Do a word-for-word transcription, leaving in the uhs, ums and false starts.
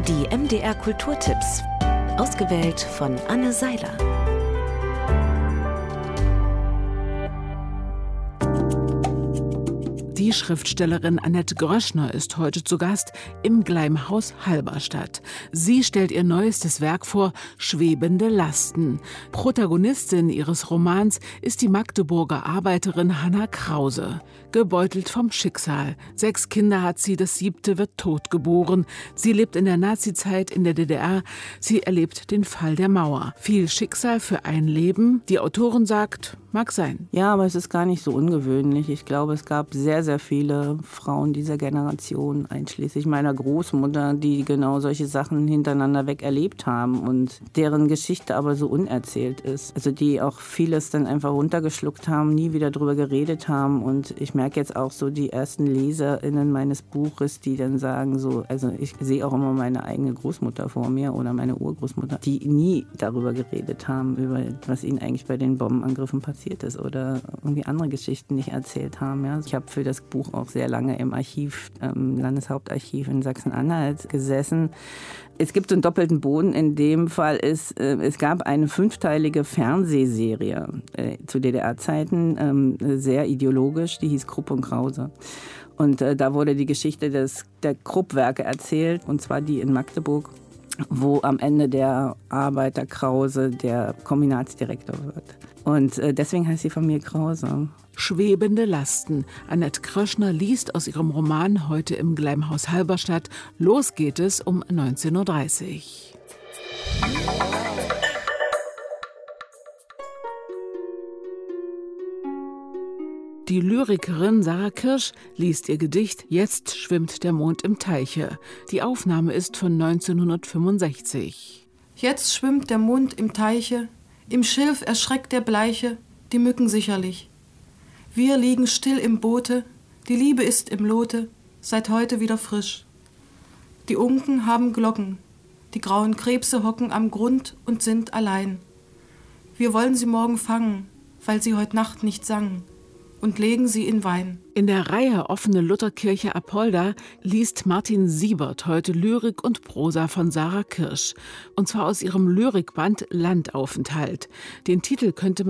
Die M D R Kulturtipps, ausgewählt von Anne Seiler. Die Schriftstellerin Annette Gröschner ist heute zu Gast im Gleimhaus Halberstadt. Sie stellt ihr neuestes Werk vor, Schwebende Lasten. Protagonistin ihres Romans ist die Magdeburger Arbeiterin Hanna Krause. Gebeutelt vom Schicksal. Sechs Kinder hat sie, das siebte wird tot geboren. Sie lebt in der Nazizeit in der D D R. Sie erlebt den Fall der Mauer. Viel Schicksal für ein Leben. Die Autorin sagt, mag sein. Ja, aber es ist gar nicht so ungewöhnlich. Ich glaube, es gab sehr, sehr viele Frauen dieser Generation, einschließlich meiner Großmutter, die genau solche Sachen hintereinander weg erlebt haben und deren Geschichte aber so unerzählt ist. Also die auch vieles dann einfach runtergeschluckt haben, nie wieder drüber geredet haben. Und ich merke jetzt auch so die ersten LeserInnen meines Buches, die dann sagen so, also ich sehe auch immer meine eigene Großmutter vor mir oder meine Urgroßmutter, die nie darüber geredet haben, über was ihnen eigentlich bei den Bombenangriffen passiert ist oder irgendwie andere Geschichten nicht erzählt haben. Ja. Ich habe für das Buch auch sehr lange im Archiv, im Landeshauptarchiv in Sachsen-Anhalt gesessen. Es gibt so einen doppelten Boden. In dem Fall ist, äh, es gab eine fünfteilige Fernsehserie äh, zu D D R-Zeiten, ähm, sehr ideologisch, die hieß Krupp und Krause. Und äh, da wurde die Geschichte des, der Krupp-Werke erzählt, und zwar die in Magdeburg, wo am Ende der Arbeiter Krause der Kombinatsdirektor wird. Und äh, deswegen heißt die Familie Krause. Schwebende Lasten. Annette Gröschner liest aus ihrem Roman heute im Gleimhaus Halberstadt. Los geht es um neunzehn Uhr dreißig. Die Lyrikerin Sarah Kirsch liest ihr Gedicht »Jetzt schwimmt der Mond im Teiche«. Die Aufnahme ist von neunzehnhundertfünfundsechzig. Jetzt schwimmt der Mond im Teiche, im Schilf erschreckt der Bleiche, die Mücken sicherlich. Wir liegen still im Boote, die Liebe ist im Lote, seit heute wieder frisch. Die Unken haben Glocken, die grauen Krebse hocken am Grund und sind allein. Wir wollen sie morgen fangen, weil sie heut Nacht nicht sangen, und legen sie in Wein. In der Reihe Offene Lutherkirche Apolda liest Martin Siebert heute Lyrik und Prosa von Sarah Kirsch. Und zwar aus ihrem Lyrikband Landaufenthalt. Den Titel könnte man